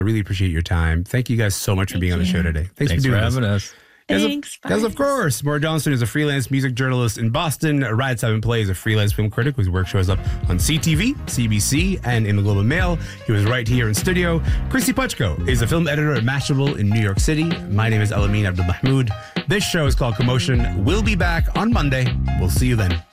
I really appreciate your time. Thank you guys so much for being on the show today. Thanks for having us. Thanks. Guys, of course, Maura Johnston is a freelance music journalist in Boston. Ride 7 Play is a freelance film critic whose work shows up on CTV, CBC, and in the Globe and Mail. He was right here in studio. Chrissy Puchko is a film editor at Mashable in New York City. My name is Elamin Abdul Mahmoud. This show is called Commotion. We'll be back on Monday. We'll see you then.